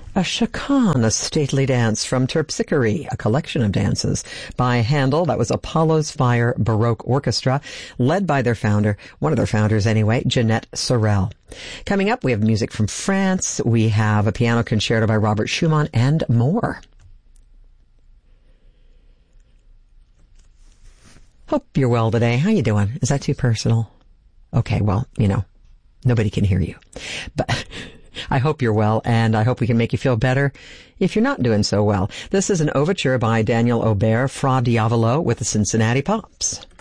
A chacan, a stately dance from Terpsichore, a collection of dances by Handel. That was Apollo's Fire Baroque Orchestra, led by their founder, one of their founders anyway, Jeanette Sorel. Coming up, we have music from France. We have a piano concerto by Robert Schumann and more. Hope you're well today. How you doing? Is that too personal? Okay, well, nobody can hear you. But I hope you're well, and I hope we can make you feel better if you're not doing so well. This is an overture by Daniel Aubert, Fra Diavolo with the Cincinnati Pops.